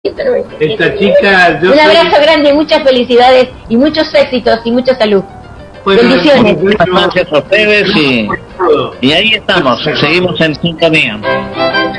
Esta chica... Un abrazo grande, muchas felicidades y muchos éxitos y mucha salud. Bueno, bendiciones. Gracias a ustedes y ahí estamos, seguimos en sintonía.